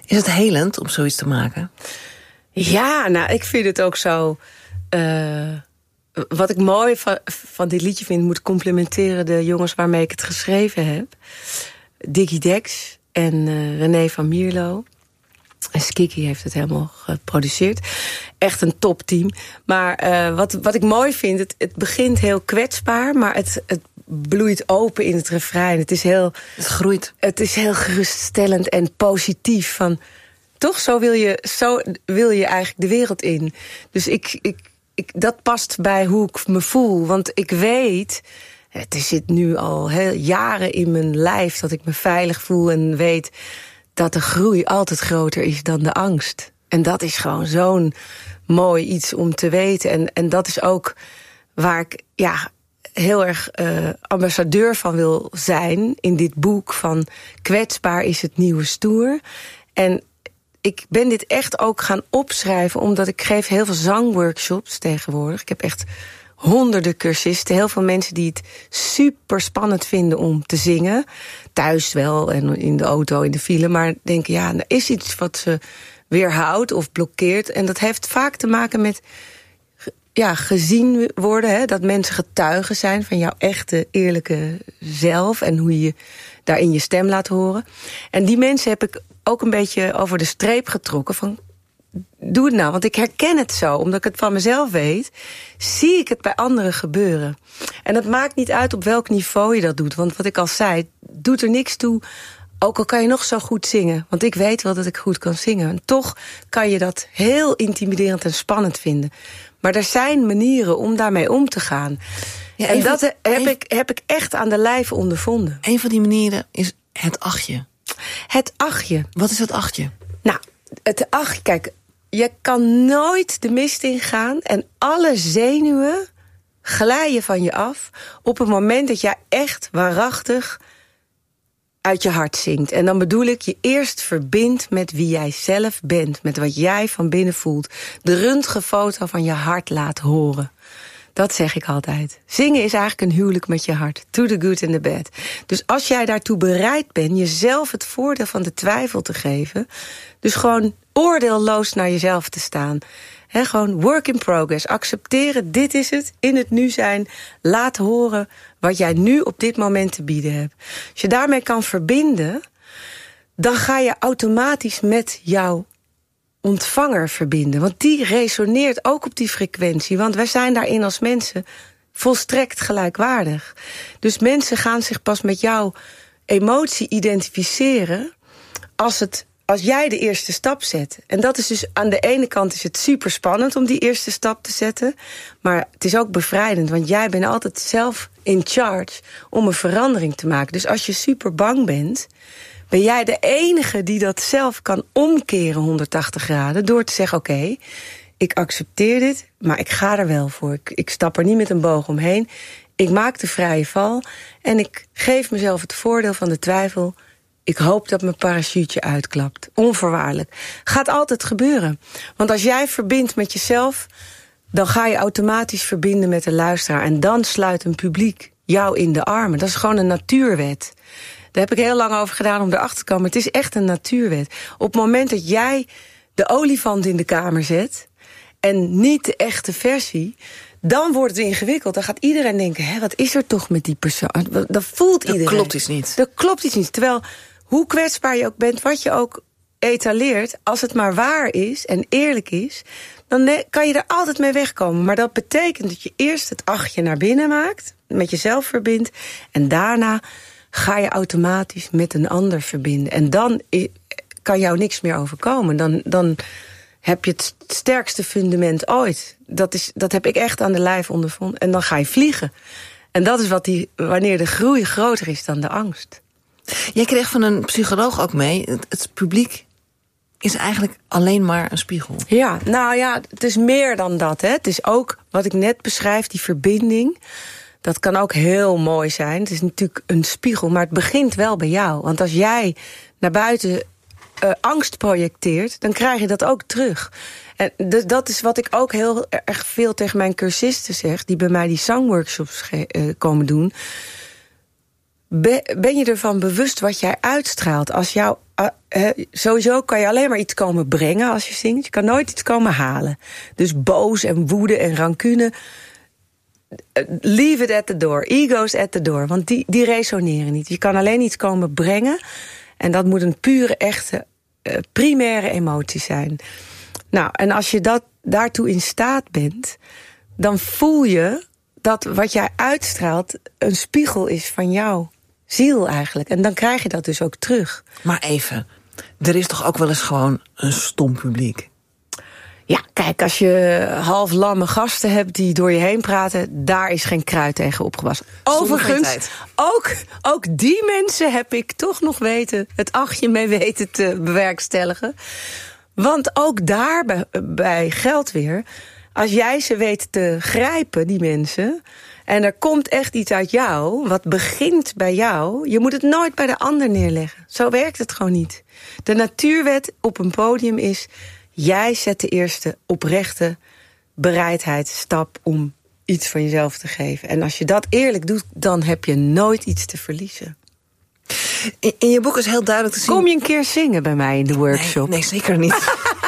Is het helend om zoiets te maken? Ja, nou, ik vind het ook zo... wat ik mooi van dit liedje vind... moet complimenteren de jongens waarmee ik het geschreven heb. Diggy Dex en René van Mierlo. En Skiki heeft het helemaal geproduceerd. Echt een topteam. Maar wat ik mooi vind, het begint heel kwetsbaar... maar het bloeit open in het refrein. Het groeit. Het is heel geruststellend en positief. Van, toch, zo wil je eigenlijk de wereld in. Dus dat past bij hoe ik me voel. Want ik weet... Het zit nu al jaren in mijn lijf dat ik me veilig voel... en weet dat de groei altijd groter is dan de angst. En dat is gewoon zo'n mooi iets om te weten. En dat is ook waar ik heel erg ambassadeur van wil zijn... in dit boek van kwetsbaar is het nieuwe stoer. En ik ben dit echt ook gaan opschrijven... omdat ik geef heel veel zangworkshops tegenwoordig. Ik heb echt honderden cursisten. Heel veel mensen die het super spannend vinden om te zingen. Thuis wel en in de auto, in de file. Maar denken, er is iets wat ze weerhoudt of blokkeert. En dat heeft vaak te maken met gezien worden. Hè? Dat mensen getuigen zijn van jouw echte, eerlijke zelf. En hoe je daarin je stem laat horen. En die mensen heb ik ook een beetje over de streep getrokken van... Doe het nou, want ik herken het zo. Omdat ik het van mezelf weet, zie ik het bij anderen gebeuren. En het maakt niet uit op welk niveau je dat doet. Want wat ik al zei, doet er niks toe... ook al kan je nog zo goed zingen. Want ik weet wel dat ik goed kan zingen. En toch kan je dat heel intimiderend en spannend vinden. Maar er zijn manieren om daarmee om te gaan. Ja, en dat heb ik echt aan de lijve ondervonden. Een van die manieren is het achtje. Het achtje. Wat is het achtje? Nou, het achtje, kijk... Je kan nooit de mist ingaan en alle zenuwen glijden van je af... op het moment dat jij echt waarachtig uit je hart zingt. En dan bedoel ik je eerst verbindt met wie jij zelf bent. Met wat jij van binnen voelt. De röntgenfoto van je hart laat horen. Dat zeg ik altijd. Zingen is eigenlijk een huwelijk met je hart. To the good and the bad. Dus als jij daartoe bereid bent jezelf het voordeel van de twijfel te geven... dus gewoon oordeelloos naar jezelf te staan. Gewoon work in progress. Accepteren, dit is het, in het nu zijn. Laat horen wat jij nu op dit moment te bieden hebt. Als je daarmee kan verbinden... dan ga je automatisch met jouw ontvanger verbinden. Want die resoneert ook op die frequentie. Want wij zijn daarin als mensen volstrekt gelijkwaardig. Dus mensen gaan zich pas met jouw emotie identificeren... als jij de eerste stap zet. En dat is dus aan de ene kant is het super spannend om die eerste stap te zetten. Maar het is ook bevrijdend, want jij bent altijd zelf in charge om een verandering te maken. Dus als je super bang bent, ben jij de enige die dat zelf kan omkeren 180 graden... door te zeggen, oké, ik accepteer dit, maar ik ga er wel voor. Ik stap er niet met een boog omheen. Ik maak de vrije val en ik geef mezelf het voordeel van de twijfel... Ik hoop dat mijn parachute uitklapt. Onvoorwaardelijk. Gaat altijd gebeuren. Want als jij verbindt met jezelf... dan ga je automatisch verbinden met de luisteraar. En dan sluit een publiek jou in de armen. Dat is gewoon een natuurwet. Daar heb ik heel lang over gedaan om erachter te komen. Het is echt een natuurwet. Op het moment dat jij de olifant in de kamer zet... en niet de echte versie... dan wordt het ingewikkeld. Dan gaat iedereen denken, wat is er toch met die persoon? Dat voelt iedereen. Dat klopt iets niet. Dat klopt iets niet. Terwijl... hoe kwetsbaar je ook bent, wat je ook etaleert... als het maar waar is en eerlijk is... dan kan je er altijd mee wegkomen. Maar dat betekent dat je eerst het achtje naar binnen maakt... met jezelf verbindt... en daarna ga je automatisch met een ander verbinden. En dan kan jou niks meer overkomen. Dan heb je het sterkste fundament ooit. Dat heb ik echt aan de lijf ondervonden. En dan ga je vliegen. En dat is wanneer de groei groter is dan de angst. Jij kreeg van een psycholoog ook mee... het publiek is eigenlijk alleen maar een spiegel. Ja, nou ja, het is meer dan dat. Hè. Het is ook wat ik net beschrijf, die verbinding. Dat kan ook heel mooi zijn. Het is natuurlijk een spiegel, maar het begint wel bij jou. Want als jij naar buiten angst projecteert... dan krijg je dat ook terug. En dat is wat ik ook heel erg veel tegen mijn cursisten zeg... die bij mij die zangworkshops komen doen... Ben je ervan bewust wat jij uitstraalt? Als jouw sowieso kan je alleen maar iets komen brengen als je zingt. Je kan nooit iets komen halen. Dus boos en woede en rancune, leave it at the door. Ego's at the door. Want die resoneren niet. Je kan alleen iets komen brengen. En dat moet een pure, echte, primaire emotie zijn. Nou, en als je daartoe in staat bent, dan voel je dat wat jij uitstraalt een spiegel is van jouw ziel eigenlijk. En dan krijg je dat dus ook terug. Maar even, er is toch ook wel eens gewoon een stom publiek? Ja, kijk, als je half lamme gasten hebt die door je heen praten, daar is geen kruid tegen opgewassen. Overigens, ook die mensen heb ik toch nog het achtje mee weten te bewerkstelligen. Want ook daarbij geldt weer, als jij ze weet te grijpen, die mensen, en er komt echt iets uit jou, wat begint bij jou, je moet het nooit bij de ander neerleggen. Zo werkt het gewoon niet. De natuurwet op een podium is, jij zet de eerste oprechte bereidheidsstap om iets van jezelf te geven. En als je dat eerlijk doet, dan heb je nooit iets te verliezen. In je boek is heel duidelijk te zien. Kom je een keer zingen bij mij in de workshop? Nee, zeker niet.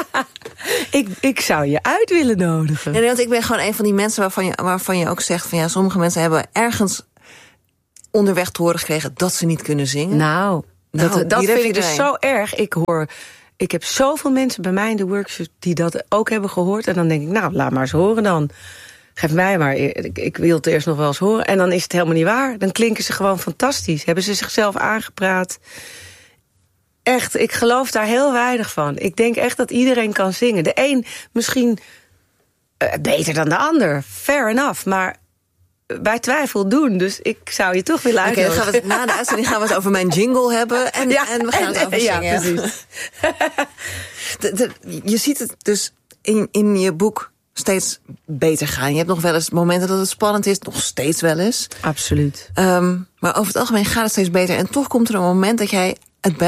Ik zou je uit willen nodigen. Nee, want ik ben gewoon een van die mensen waarvan je ook zegt van ja, sommige mensen hebben ergens onderweg te horen gekregen dat ze niet kunnen zingen. Nou dat vind ik dus zo erg. Ik heb zoveel mensen bij mij in de workshop die dat ook hebben gehoord. En dan denk ik, nou, laat maar eens horen dan. Geef mij maar, ik wil het eerst nog wel eens horen. En dan is het helemaal niet waar. Dan klinken ze gewoon fantastisch. Hebben ze zichzelf aangepraat. Echt, ik geloof daar heel weinig van. Ik denk echt dat iedereen kan zingen. De een misschien beter dan de ander. Fair enough, maar bij twijfel doen. Dus ik zou je toch willen uitnodigen. Okay, na de uitzending gaan we het over mijn jingle hebben. En we gaan het over zingen. Ja, precies. Je ziet het dus in je boek steeds beter gaan. Je hebt nog wel eens momenten dat het spannend is. Nog steeds wel eens. Absoluut. Maar over het algemeen gaat het steeds beter. En toch komt er een moment dat jij het bij